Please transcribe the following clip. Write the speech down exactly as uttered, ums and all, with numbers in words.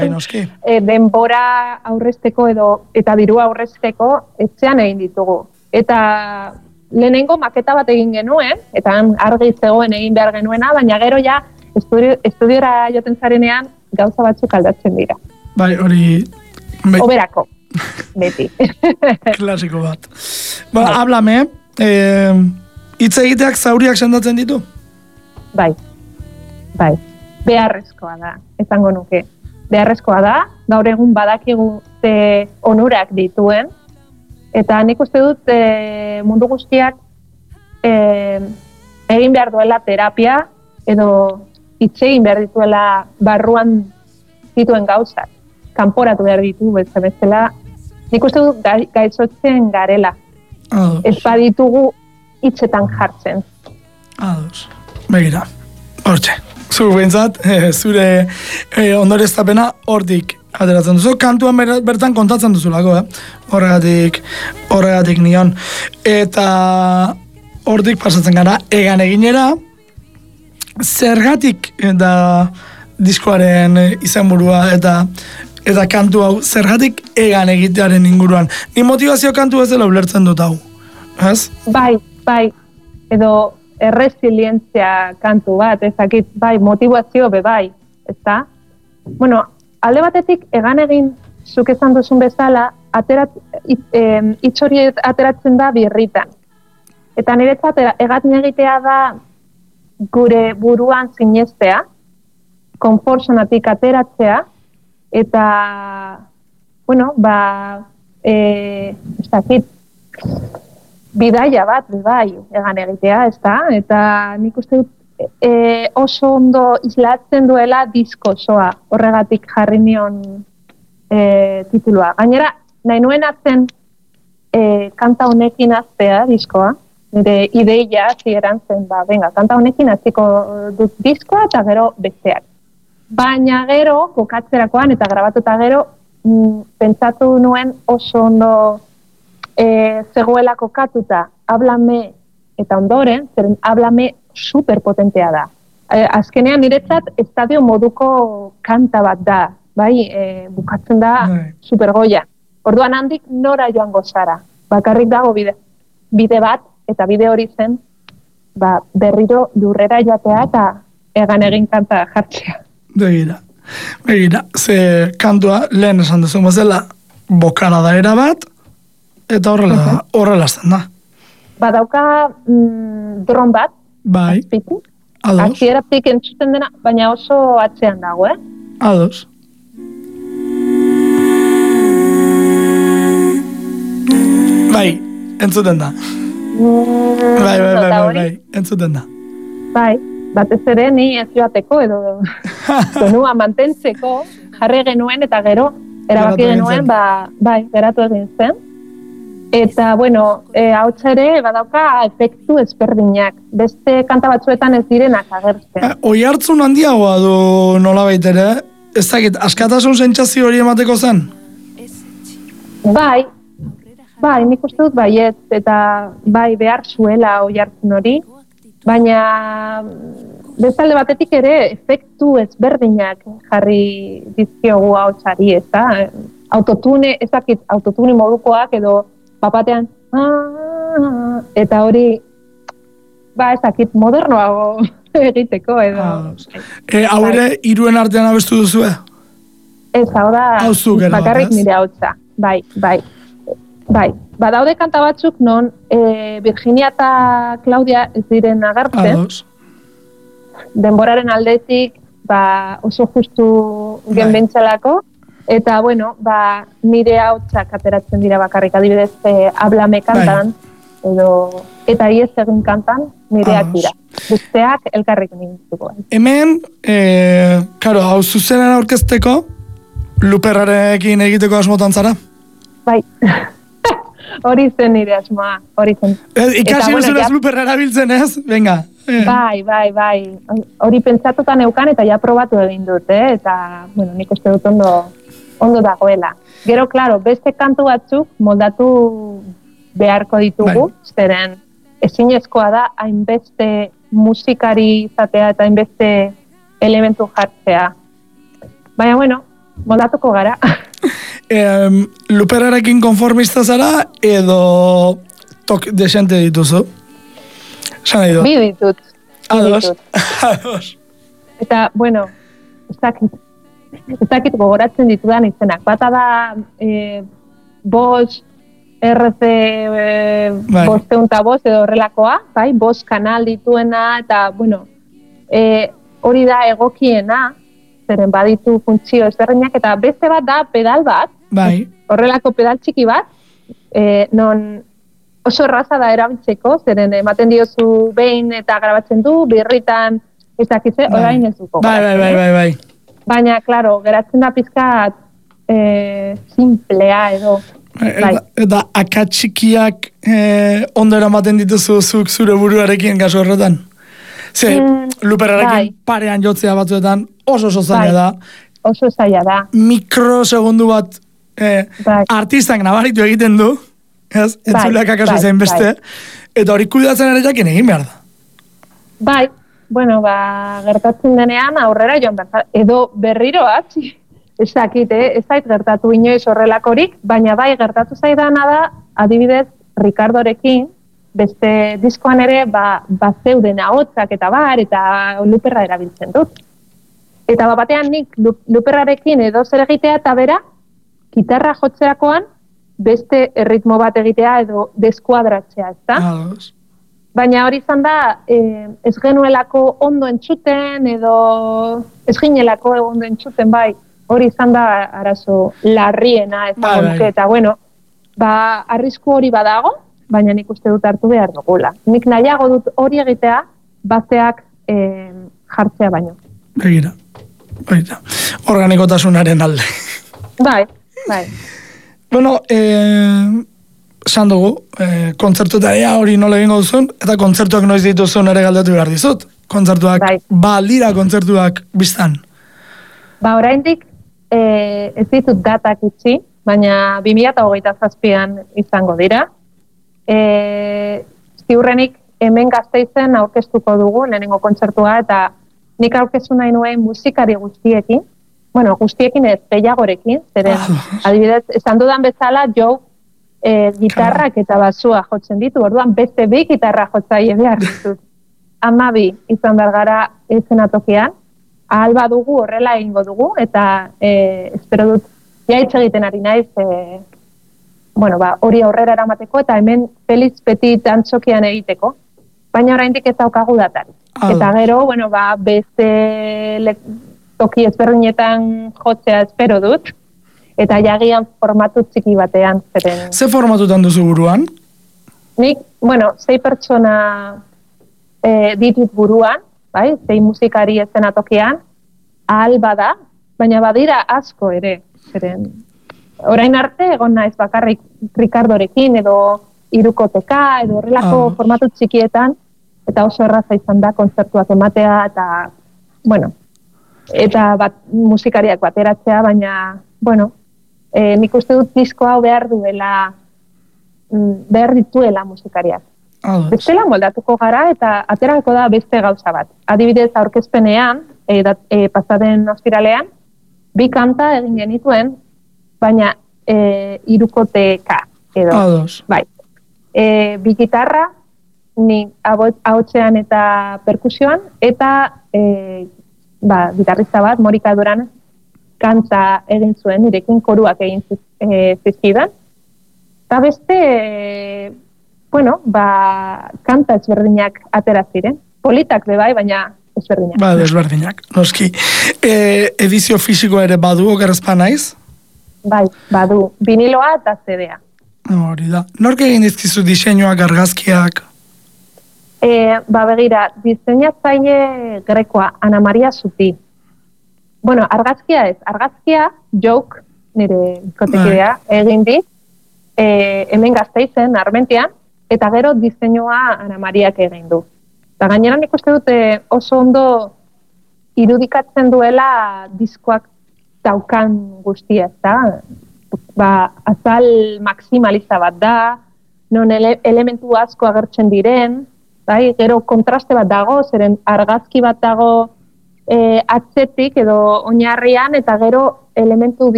e, denbora aurrezteko edo eta dirua aurrezteko etxean egin ditugu. Eta lehenengo maketa bat egin genuen, eta argi zegoen egin behar genuena, baina gero ja estudio, estudiora joten zarenean gauza batzuk aldatzen dira. Bai, hori... Oberako, beti. Klasiko bat. Ba, bai. Hablame, eh, hitz egiteak zauriak sendatzen ditu? Bai, bai. Beharrezkoa da, esango nuke. Beharrezkoa da, gaur egun badakigu ze onurak dituen, eta nik uste dut e, mundu guztiak e, egin behar duela terapia, edo hitz egin behar dituela barruan dituen gauzak, kanporatu behar ditu, betza bezala, nik uste dut gaitzotzen garela. Ados. Ez baditugu hitzetan jartzen. Ados. Begira, hortxe. Zuk behintzat, e, zure e, ondoreztapena hortik ateratzen duzu. Kantuan bertan kontatzen duzulako, eh? Horregatik, horregatik nion. Eta hortik pasatzen gara, egan eginera, zergatik da diskoaren izenburua eta eta kantu hau, zergatik egan egitearen inguruan. Ni motivazio kantu ez dela ulertzen dut hau, ez? Bai, bai, edo erresilientzia kantu bat, ezakit, bai, motivazio be bai, ezta? Bueno, alde batetik egan egin zuk esan duzun bezala, aterat, it, eh, hitz hori ateratzen da birritan. Eta niretzat egan egitea da gure buruan sinestea, konfortzonatik ateratzea, eta, bueno, ba, eh, ezakit, bidaia bat, bai, egan egitea, ez da? Eta nik uste dut e, oso ondo islatzen duela disko osoa, horregatik jarri nion e, titulua. Gainera, nahi nuen atzen e, kanta honekin aztea diskoa, nire ideia zieran zen, ba, venga, kanta honekin aziko dut diskoa eta gero besteak. Baina gero, kokatzerakoan eta grabatuta gero, m, pentsatu nuen oso ondo E, zegoela kokatuta Háblame eta ondoren, zeren Háblame superpotentea da. E, azkenean niretzat estadio moduko kanta bat da, bai, e, bukatzen da supergoia. Orduan handik nora joango zara. Bakarrik dago bide, bide bat, eta bide hori zen, ba, berriro lurrera joatea eta egan egin kanta jartzea. Begira, begira, ze kantua lehen esan duzu mazela, bokala da era bat, eta horrela, horrela zen da. Badauka mm, dron bat, bai, azpitik. Ados. Azpieratik entzuten dena, baina oso atzean dago, eh? Ados. Bai, entzuten da. Mm, bai, bai, bai, bai, bai, entzuten da. Bai, batez ere ni ez joateko edo tonua mantentzeko jarri genuen eta gero erabaki genuen, ba, bai, geratu egin zen. Eta, bueno, e, hautsa ere badauka efektu ezberdinak. Beste kanta batzuetan ez direnak agertzen. Eh, oi hartzun handiagoa du nola baitere, ez dakit, askatasun sentsazio hori emateko zen? Bai, bai, nik uste dut baiet, eta bai behar zuela oi hartzun hori, baina bezalde batetik ere efektu ezberdinak jarri dizkiogu hautsari, ez da? Autotune, ez dakit, autotune modukoak edo papatean, eta hori, ba, ez dakit, modernoago egiteko, edo. E, hau ere, iruen artean abestu duzu, eh? Ez, hau da, bakarrik nire hautsa, bai, bai, bai. Badaude kanta batzuk non e, Virginia eta Claudia ez diren agertzen. Ados. Denboraren aldetik, ba, oso justu genbentsalako, eta, bueno, ba, nire hautsak ateratzen dira bakarrik, adibidez, eh, Háblame kantan, edo, eta iez egin kantan, nireak dira. Besteak elkarrik nintuko. Hemen, eh, karo, hau zuzenen aurkezteko, Luperrarekin egiteko asmotan zara? Bai, hori zen nire asmoa, hori zen. Eh, ikasi bueno, duzunez Luperra erabiltzen ez? Venga. Eh. Bai, bai, bai. Hori pentsatuta neukan eta ja probatu egin dut, eh? Eta, bueno, nik uste dut ondo, ondo dagoela. Gero, klaro, beste kantu batzuk moldatu beharko ditugu, bai. Zeren ezinezkoa da hainbeste musikari izatea eta hainbeste elementu jartzea. Baina, bueno, moldatuko gara. eh, Luperrarekin konformista zara edo tok desente dituzu? Zan edo? Bi ditut. Ados. Ados. Eta, bueno, ez dakit, ez dakit gogoratzen ditudan izenak. Bata da, e, bost, R C e, bai. bosteun eta bost edo horrelakoa, bai, bost kanal dituena, eta, bueno, e, hori da egokiena, zeren baditu funtzio ezberdinak, eta beste bat da pedal bat, bai. Horrelako pedal txiki bat, e, non oso erraza da erabiltzeko, zeren ematen diozu behin eta grabatzen du, birritan ez dakitze, bai. Orain ez duko. Bai, bai, bai, bai, bai. Baina, klaro, geratzen da pizkat e, simplea edo. Eta, bai. eta akatxikiak eh, ondo eramaten dituzu zuk zure buruarekin kasu horretan? Ze, mm, luperrarekin bai. parean jotzea batzuetan oso oso zaila da. Oso zaila da. Mikrosegundu bat eh, bai. artistak nabaritu egiten du, ez? Entzuleak bai, akaso bai, zen beste, bai. Eta hori kuidatzen ere jakin egin behar da. Bai, bueno, ba, gertatzen denean aurrera joan behar, edo berriro atzi. Ez dakit, eh? Ez zait gertatu inoiz horrelakorik, baina bai gertatu zaidana da, adibidez, Ricardorekin, beste diskoan ere, ba, ba zeuden ahotsak eta bar, eta luperra erabiltzen dut. Eta ba, batean nik luperrarekin edo zer egitea eta bera, gitarra jotzerakoan, beste erritmo bat egitea edo deskuadratzea, ezta? Ados. Baina hori izan da, eh, ez genuelako ondo entzuten edo ez ginelako ondo entzuten, bai, hori izan da arazo larriena, ez bai, bai. Eta bueno, ba, arrisku hori badago, baina nik uste dut hartu behar dugula. Nik nahiago dut hori egitea, bateak eh, jartzea baino. Begira, begira. Organikotasunaren alde. Bai, bai. Bueno, eh, esan dugu, eh, kontzertutaria hori nola egingo duzun, eta kontzertuak noiz dituzun ere galdatu behar dizut. Kontzertuak, bai. Ba, lira kontzertuak biztan. Ba, oraindik eh, ez ditut datak itxi, baina bi mila hogeita zazpian izango dira. Eh, ziurrenik hemen Gasteizen aurkeztuko dugu lehenengo kontzertua, eta nik aurkeztu nahi nuen musikari guztiekin, bueno, guztiekin ez, gehiagorekin, zeren, ah, adibidez, esan dudan bezala, jo, e, gitarrak eta basua jotzen ditu, orduan beste bi gitarra jotzaile behar ditut. Hamabi izan behar gara eszenatokian, ahal badugu horrela egingo dugu, eta e, espero dut, ja hitz egiten ari naiz, e, bueno, ba, hori aurrera eramateko, eta hemen Feliz Petit antzokian egiteko, baina oraindik ez daukagu datari. Ah. Eta gero, bueno, ba, beste le, toki ezberdinetan jotzea espero dut, eta jagian formatu txiki batean. Zeren... Ze formatutan duzu buruan? Nik, bueno, sei pertsona e, ditut buruan, bai, sei musikari eszenatokian, ahal bada, baina badira asko ere. Zeren, orain arte, egon naiz bakarrik Ricardorekin, edo irukoteka, edo horrelako ah. formatu txikietan, eta oso erraza izan da kontzertuak ematea, eta, bueno, eta bat, musikariak bateratzea, baina, bueno, e, nik uste dut disko hau behar duela, behar dituela musikariak. Ah, bestela moldatuko gara, eta aterako da beste gauza bat. Adibidez, aurkezpenean, e, dat, e, pasaden ostiralean, bi kanta egin genituen, baina e, irukoteka, edo. Ados. Bai. E, bi gitarra, ni ahotsean eta perkusioan, eta e, ba, gitarrista bat, Morika Duran, kanta egin zuen, nirekin koruak egin e, zizkidan. Eta beste, e, bueno, ba, kanta ezberdinak atera ziren. Politak be bai, baina ezberdinak. Ba, ezberdinak, noski. E, edizio fisikoa ere badu, okerazpa naiz? Bai, badu. Viniloa eta C D-a. Hori da. Nork egin dizkizu diseinuak, argazkiak? E, ba, begira, diseinatzaile grekoa, Ana Maria Zuti. Bueno, argazkia ez. Argazkia, joke, nire ikotekidea, egin dit, e, hemen Gasteizen, Armentian, eta gero diseinua Ana Mariak egin du. Eta gainera nik uste dute oso ondo irudikatzen duela diskoak daukan guztia, eta ba, azal maximalista bat da, non ele, elementu asko agertzen diren, bai, gero kontraste bat dago, zeren argazki bat dago e, atzetik edo oinarrian eta gero elementu